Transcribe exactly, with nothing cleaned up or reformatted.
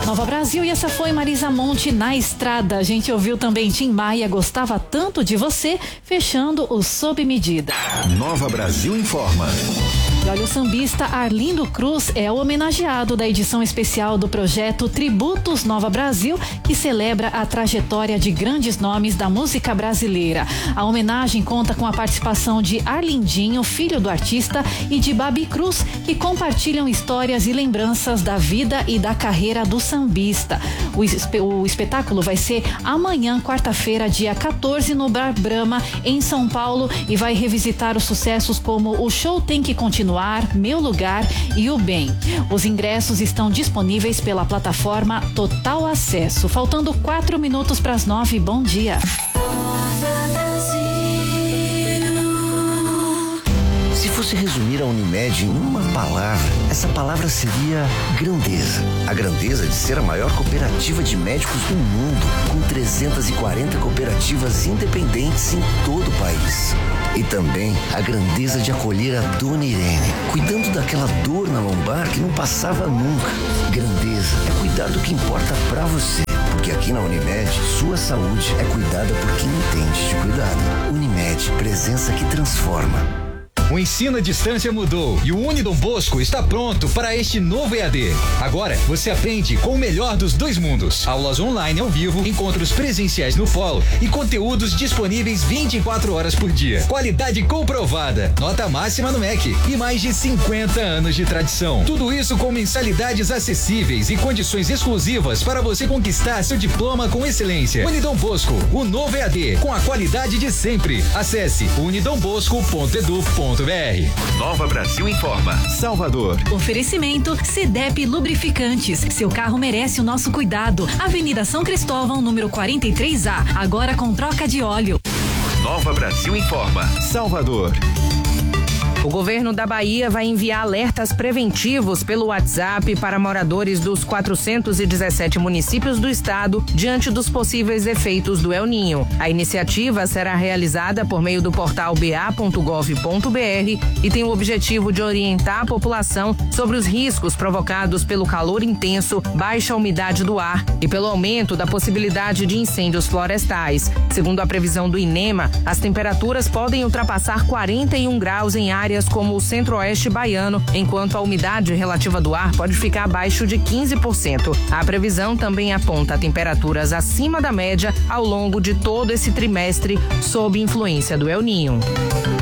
Nova Brasil, e essa foi Marisa Monte na estrada. A gente ouviu também Tim Maia, Gostava Tanto de Você, fechando o Sob Medida. Nova Brasil informa. E olha, o sambista Arlindo Cruz é o homenageado da edição especial do projeto Tributos Nova Brasil, que celebra a trajetória de grandes nomes da música brasileira. A homenagem conta com a participação de Arlindinho, filho do artista, e de Babi Cruz, que compartilham histórias e lembranças da vida e da carreira do sambista. O, esp- o espetáculo vai ser amanhã, quarta-feira, dia quatorze, no Bar Brahma, em São Paulo, e vai revisitar os sucessos como O Show Tem Que Continuar, Meu Lugar e O Bem. Os ingressos estão disponíveis pela plataforma Total Acesso. Faltando quatro minutos para as nove. Bom dia. Se fosse resumir a Unimed em uma palavra, essa palavra seria grandeza. A grandeza de ser a maior cooperativa de médicos do mundo, com trezentas e quarenta cooperativas independentes em todo o país. E também a grandeza de acolher a Dona Irene, cuidando daquela dor na lombar que não passava nunca. Grandeza é cuidar do que importa pra você. Porque aqui na Unimed, sua saúde é cuidada por quem entende de cuidado. Unimed, presença que transforma. O ensino à distância mudou e o Unidom Bosco está pronto para este novo E A D. Agora você aprende com o melhor dos dois mundos. Aulas online ao vivo, encontros presenciais no polo e conteúdos disponíveis vinte e quatro horas por dia. Qualidade comprovada, nota máxima no M E C e mais de cinquenta anos de tradição. Tudo isso com mensalidades acessíveis e condições exclusivas para você conquistar seu diploma com excelência. Unidom Bosco, o novo E A D, com a qualidade de sempre. Acesse unidom bosco ponto edu ponto br. Nova Brasil informa. Salvador. Oferecimento Cedep Lubrificantes. Seu carro merece o nosso cuidado. Avenida São Cristóvão, número quarenta e três A. Agora com troca de óleo. Nova Brasil informa. Salvador. O governo da Bahia vai enviar alertas preventivos pelo WhatsApp para moradores dos quatrocentos e dezessete municípios do estado diante dos possíveis efeitos do El Ninho. A iniciativa será realizada por meio do portal b a ponto gov ponto b r e tem o objetivo de orientar a população sobre os riscos provocados pelo calor intenso, baixa umidade do ar e pelo aumento da possibilidade de incêndios florestais. Segundo a previsão do INEMA, as temperaturas podem ultrapassar quarenta e um graus em áreas como o centro-oeste baiano, enquanto a umidade relativa do ar pode ficar abaixo de quinze por cento. A previsão também aponta temperaturas acima da média ao longo de todo esse trimestre, sob influência do El Ninho.